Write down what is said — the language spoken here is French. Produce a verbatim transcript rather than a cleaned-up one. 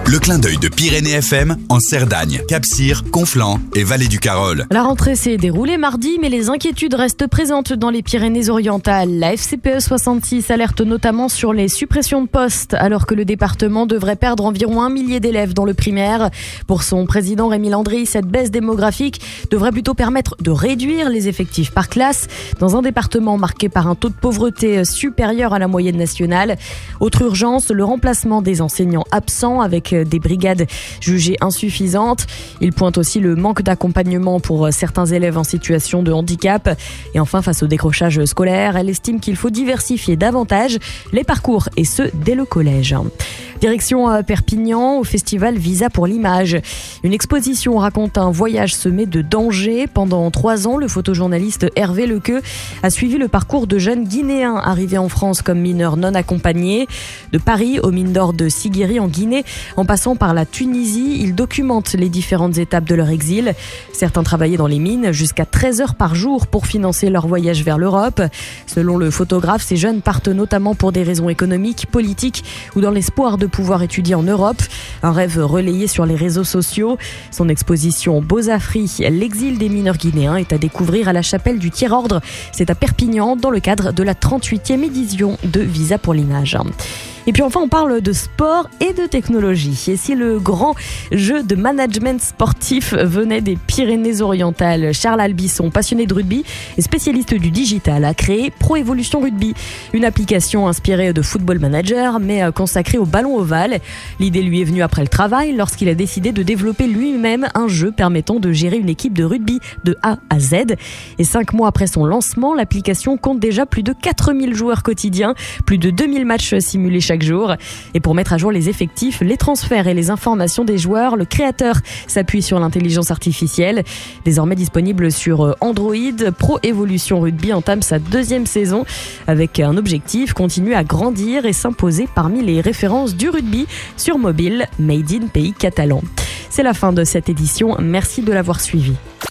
Le clin d'œil de Pyrénées F M en Cerdagne, Cap-Cire, Conflans et Vallée du Carol. La rentrée s'est déroulée mardi, mais les inquiétudes restent présentes dans les Pyrénées-Orientales. La F C P E soixante-six alerte notamment sur les suppressions de postes, alors que le département devrait perdre environ un millier d'élèves dans le primaire. Pour son président Rémi Landry, cette baisse démographique devrait plutôt permettre de réduire les effectifs par classe, dans un département marqué par un taux de pauvreté supérieur à la moyenne nationale. Autre urgence, le remplacement des enseignants absents avec des brigades jugées insuffisantes. Il pointe aussi le manque d'accompagnement pour certains élèves en situation de handicap. Et enfin, face au décrochage scolaire, elle estime qu'il faut diversifier davantage les parcours, et ce, dès le collège. Direction Perpignan, au festival Visa pour l'image. Une exposition raconte un voyage semé de dangers. Pendant trois ans, le photojournaliste Hervé Lequeux a suivi le parcours de jeunes Guinéens arrivés en France comme mineurs non accompagnés. De Paris aux mines d'or de Siguiri en Guinée, en passant par la Tunisie, ils documentent les différentes étapes de leur exil. Certains travaillaient dans les mines jusqu'à treize heures par jour pour financer leur voyage vers l'Europe. Selon le photographe, ces jeunes partent notamment pour des raisons économiques, politiques ou dans l'espoir de pouvoir étudier en Europe. Un rêve relayé sur les réseaux sociaux. Son exposition Beaux-Afri, l'exil des mineurs guinéens, est à découvrir à la chapelle du Tiers-Ordre. C'est à Perpignan dans le cadre de la trente-huitième édition de Visa pour l'image. Et puis enfin, on parle de sport et de technologie. Et si le grand jeu de management sportif venait des Pyrénées-Orientales, Charles Albisson, passionné de rugby et spécialiste du digital, a créé Pro Evolution Rugby, une application inspirée de Football Manager, mais consacrée au ballon ovale. L'idée lui est venue après le travail, lorsqu'il a décidé de développer lui-même un jeu permettant de gérer une équipe de rugby de A à Z. Et cinq mois après son lancement, l'application compte déjà plus de quatre mille joueurs quotidiens, plus de deux mille matchs simulés chaque jour. Et pour mettre à jour les effectifs, les transferts et les informations des joueurs, le créateur s'appuie sur l'intelligence artificielle. Désormais disponible sur Android, Pro Evolution Rugby entame sa deuxième saison avec un objectif, continuer à grandir et s'imposer parmi les références du rugby sur mobile, made in pays catalan. C'est la fin de cette édition. Merci de l'avoir suivi.